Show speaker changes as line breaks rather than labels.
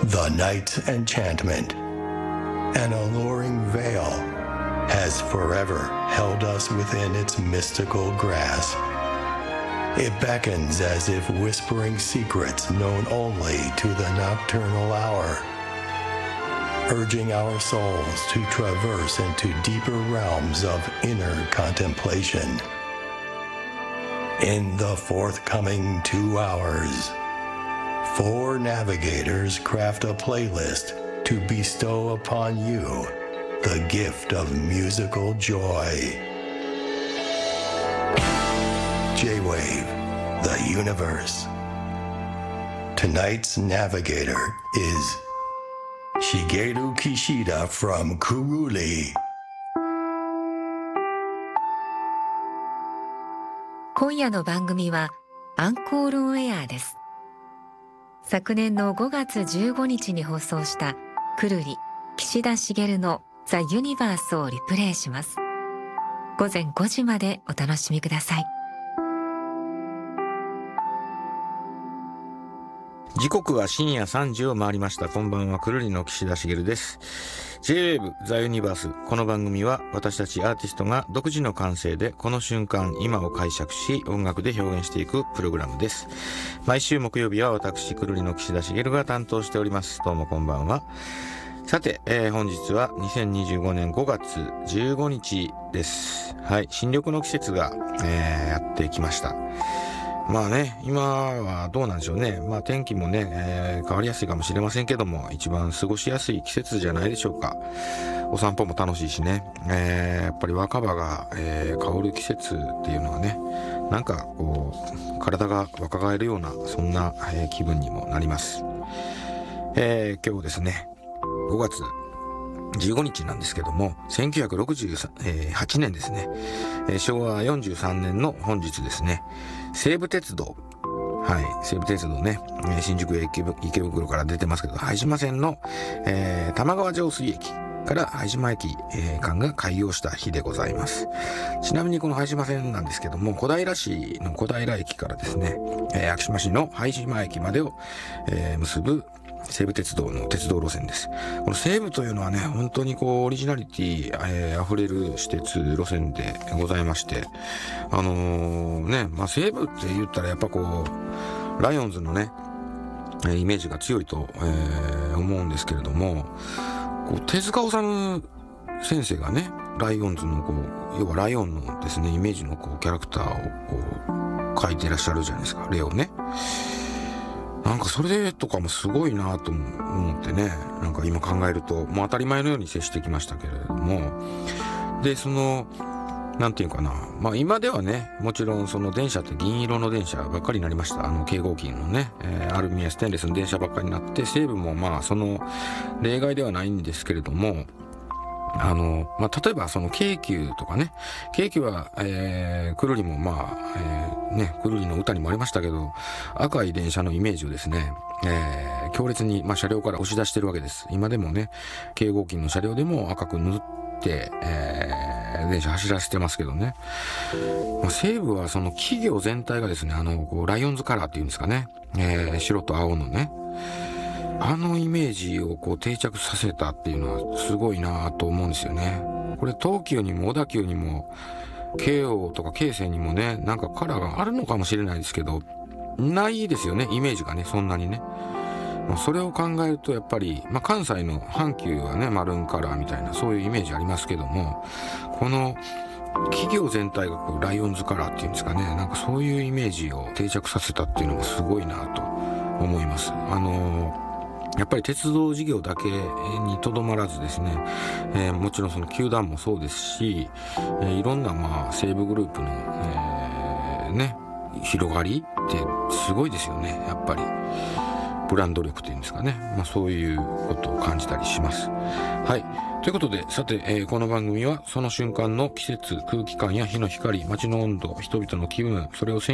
The night's enchantment, an alluring veil, has forever held us within its mystical grasp. It beckons as if whispering secrets known only to the nocturnal hour, urging our souls to traverse into deeper realms of inner contemplation. In the forthcoming 2 hours, 4 navigators craft a playlist to bestow upon you the gift of musical joy. J-Wave, the universe. Tonight's navigator is Shigeru Kishida from Kuruli.
今夜の番組はアンコールオンエアです。昨年の5月15日に放送したくるり岸田茂のザ・ユニバースをリプレイします。午前5時までお楽しみください。
時刻は深夜3時を回りました。こんばんは、くるりの岸田茂です。 J-Wave ザ・ユニバース。この番組は私たちアーティストが独自の感性でこの瞬間今を解釈し音楽で表現していくプログラムです。毎週木曜日は私くるりの岸田茂が担当しております。どうもこんばんは。さて、本日は2025年5月15日です。はい、新緑の季節が、やってきました。まあね、今はどうなんでしょうね。まあ天気もね、変わりやすいかもしれませんけども、一番過ごしやすい季節じゃないでしょうか。お散歩も楽しいしね、やっぱり若葉が、香る季節っていうのはね、なんかこう体が若返るようなそんな、気分にもなります。今日ですね、5月15日なんですけども、1968年ですね、昭和43年の本日ですね、西武鉄道、はい、西武鉄道ね、新宿池袋から出てますけど、拝島線の、玉川上水駅から拝島駅、間が開業した日でございます。ちなみにこの拝島線なんですけども、小平市の小平駅からですね、昭島市の拝島駅までを、結ぶ西武鉄道の鉄道路線です。この西武というのはね、本当にこうオリジナリティ、溢れる私鉄路線でございまして、ね、まあ西武って言ったらやっぱこうライオンズのねイメージが強いと、思うんですけれども、こう手塚治虫先生がね、ライオンズのこう要はライオンのですねイメージのこうキャラクターをこう描いていらっしゃるじゃないですか、レオね。なんかそれとかもすごいなと思ってね、なんか今考えるともう当たり前のように接してきましたけれども、でそのなんていうかな、まあ今ではね、もちろんその電車って銀色の電車ばっかりになりました。京合金のね、アルミやステンレスの電車ばっかりになって、西武もまあその例外ではないんですけれども、まあ、例えばその京急とかね、京急は、くるりもまあ、ね、くるりの歌にもありましたけど、赤い電車のイメージをですね、強烈に、まあ、車両から押し出してるわけです。今でもね、京合金の車両でも赤く塗って、電車走らせてますけどね。まあ、西武はその企業全体がですね、こうライオンズカラーっていうんですかね、白と青のね、あのイメージをこう定着させたっていうのはすごいなと思うんですよね。これ東急にも小田急にも京王とか京成にもね、なんかカラーがあるのかもしれないですけど、ないですよね、イメージがね、そんなにね。それを考えるとやっぱり、まあ、関西の阪急はね、マルーンカラーみたいなそういうイメージありますけども、この企業全体がこうライオンズカラーっていうんですかね、なんかそういうイメージを定着させたっていうのもすごいなと思います。やっぱり鉄道事業だけにとどまらずですね、もちろんその球団もそうですし、いろんなまあ西武グループの、ね、広がりってすごいですよね。やっぱりブランド力っていうんですかね、まあ、そういうことを感じたりします。はい、ということで、さて、この番組はその瞬間の季節、空気感や日の光、街の温度、人々の気分、それを